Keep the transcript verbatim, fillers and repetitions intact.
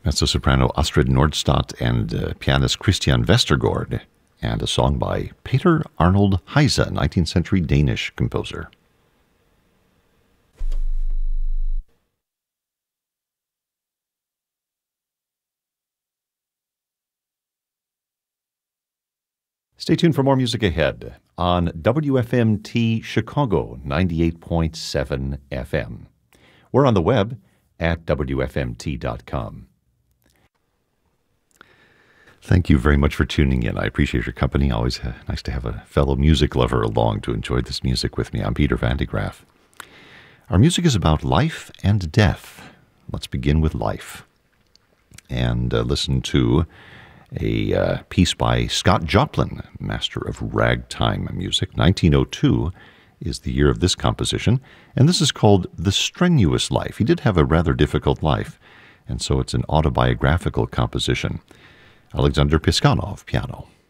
Mezzo-soprano Astrid Nordstadt and uh, pianist Christian Vestergaard, and a song by Peter Arnold Heise, nineteenth century Danish composer. Stay tuned for more music ahead on W F M T Chicago, ninety-eight point seven F M. We're on the web at W F M T dot com. Thank you very much for tuning in. I appreciate your company. Always uh, nice to have a fellow music lover along to enjoy this music with me. I'm Peter Van de Graaff. Our music is about life and death. Let's begin with life and uh, listen to a uh, piece by Scott Joplin, master of ragtime music. nineteen oh two is the year of this composition, and this is called The Strenuous Life. He did have a rather difficult life, and so it's an autobiographical composition. Alexander Piskanov, piano.